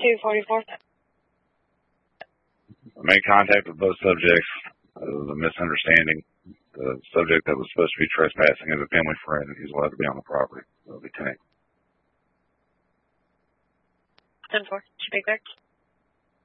244. I made contact with both subjects. There was a misunderstanding. The subject that was supposed to be trespassing is a family friend, and he's allowed to be on the property. Lieutenant. 10-4. Should be correct.